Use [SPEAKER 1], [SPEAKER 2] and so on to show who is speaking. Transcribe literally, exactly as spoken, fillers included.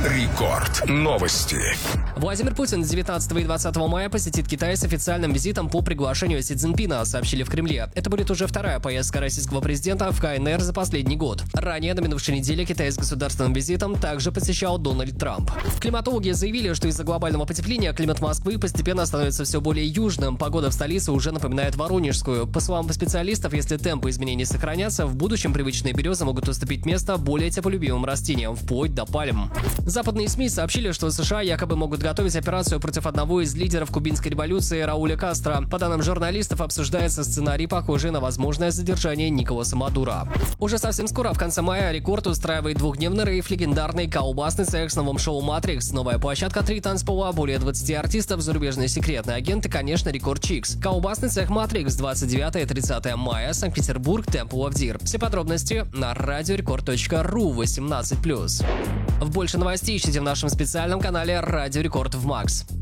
[SPEAKER 1] Рекорд. Новости.
[SPEAKER 2] Владимир Путин девятнадцатого и двадцатого мая посетит Китай с официальным визитом по приглашению Си Цзиньпина, сообщили в Кремле. Это будет уже вторая поездка российского президента в КНР за последний год. Ранее на минувшей неделе Китай с государственным визитом также посещал Дональд Трамп. Климатологи заявили, что из-за глобального потепления климат Москвы постепенно становится все более южным. Погода в столице уже напоминает воронежскую. По словам специалистов, если темпы изменений сохранятся, в будущем привычные березы могут уступить место более теплолюбивым растениям, вплоть до пальм. Западные СМИ сообщили, что США якобы могут готовить операцию против одного из лидеров кубинской революции Рауля Кастро. По данным журналистов, обсуждается сценарий, похожий на возможное задержание Николаса Мадуро. Уже совсем скоро, в конце мая, Рекорд устраивает двухдневный рейв легендарный колбасный цех с новым шоу «Матрикс». Новая площадка, три танцпола, более двадцати артистов, зарубежный секретный агент и, конечно, Рекорд Чикс. Колбасный цех «Матрикс» двадцать девятого и тридцатого мая, Санкт-Петербург, Temple of Deer. Все подробности на радиорекорд точка ру восемнадцать плюс. В больше новостей ищите в нашем специальном канале «Радио Рекорд» в Макс.